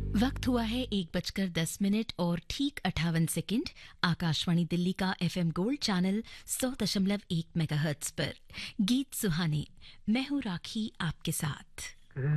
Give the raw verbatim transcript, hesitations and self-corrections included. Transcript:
वक्त हुआ है एक बजकर दस मिनट और ठीक अट्ठावन सेकंड। आकाशवाणी दिल्ली का एफएम गोल्ड चैनल सौ दशमलव एक मेगाहर्ट्ज पर गीत सुहाने। मैं हूं राखी आपके साथ।